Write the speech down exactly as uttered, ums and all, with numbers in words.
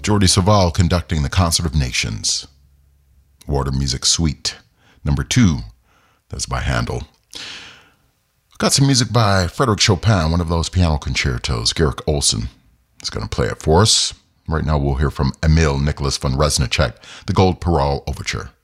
Jordi Savall conducting the Concert of Nations. Water Music Suite, number two. That's by Handel. Got some music by Frederick Chopin, one of those piano concertos. Garrick Olson is going to play it for us. Right now we'll hear from Emil Nicholas von Reznicek, the Gold Parole Overture.